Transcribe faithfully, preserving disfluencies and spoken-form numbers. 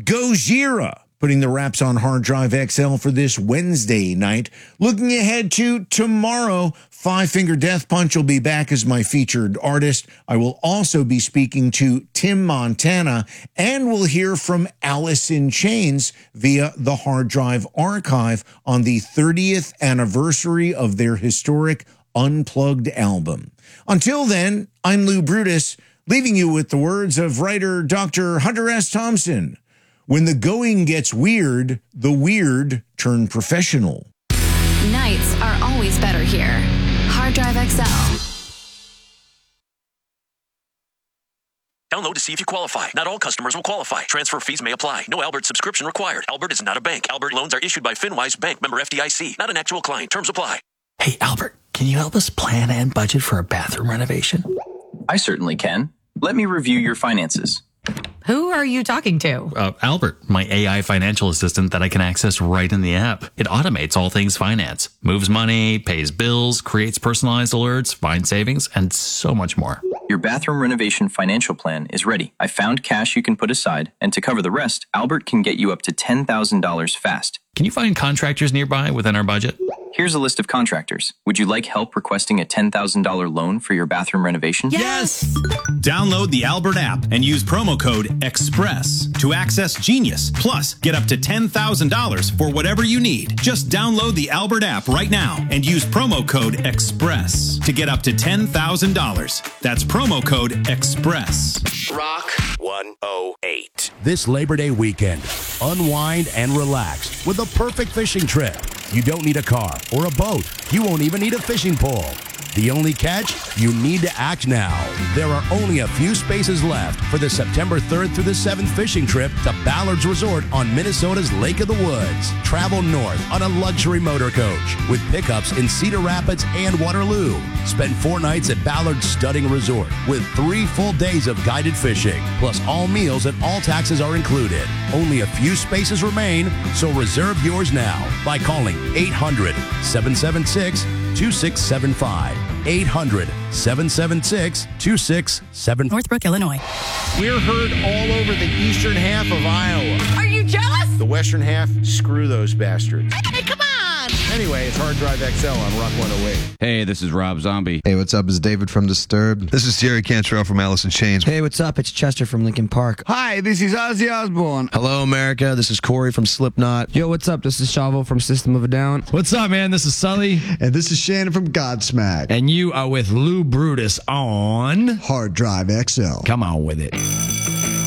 Gojira putting the wraps on Hard Drive X L for this Wednesday night. Looking ahead to tomorrow, Five Finger Death Punch will be back as my featured artist. I will also be speaking to Tim Montana, and we'll hear from Alice in Chains via the Hard Drive Archive on the thirtieth anniversary of their historic Unplugged album. Until then, I'm Lou Brutus, leaving you with the words of writer Doctor Hunter S. Thompson. When the going gets weird, the weird turn professional. Nights are always better here. Hard Drive X L. Download to see if you qualify. Not all customers will qualify. Transfer fees may apply. No Albert subscription required. Albert is not a bank. Albert loans are issued by FinWise Bank, member F D I C. Not an actual client. Terms apply. Hey, Albert, can you help us plan and budget for a bathroom renovation? I certainly can. Let me review your finances. Who are you talking to? Uh, Albert, my A I financial assistant that I can access right in the app. It automates all things finance, moves money, pays bills, creates personalized alerts, finds savings, and so much more. Your bathroom renovation financial plan is ready. I found cash you can put aside, and to cover the rest, Albert can get you up to ten thousand dollars fast. Can you find contractors nearby within our budget? Here's a list of contractors. Would you like help requesting a ten thousand dollars loan for your bathroom renovation? Yes! Download the Albert app and use promo code EXPRESS to access Genius. Plus, get up to ten thousand dollars for whatever you need. Just download the Albert app right now and use promo code EXPRESS to get up to ten thousand dollars. That's promo code EXPRESS. Rock one oh eight. This Labor Day weekend, unwind and relax with a perfect fishing trip. You don't need a car or a boat. You won't even need a fishing pole. The only catch? You need to act now. There are only a few spaces left for the September third through the seventh fishing trip to Ballard's Resort on Minnesota's Lake of the Woods. Travel north on a luxury motor coach with pickups in Cedar Rapids and Waterloo. Spend four nights at Ballard's Stunning Resort with three full days of guided fishing, plus all meals and all taxes are included. Only a few spaces remain, so reserve yours now by calling eight hundred, seven seven six, two six seven five. eight hundred, seven seven six, two six seven five. Northbrook, Illinois. We're heard all over the eastern half of Iowa. Are you jealous? The western half, screw those bastards. Hey, come on! Anyway, it's Hard Drive X L on Rock one oh eight. Hey, this is Rob Zombie. Hey, what's up? It's David from Disturbed. This is Jerry Cantrell from Alice in Chains. Hey, what's up? It's Chester from Linkin Park. Hi, this is Ozzy Osbourne. Hello, America. This is Corey from Slipknot. Yo, what's up? This is Chavo from System of a Down. What's up, man? This is Sully. And this is Shannon from Godsmack. And you are with Lou Brutus on Hard Drive X L. Come on with it.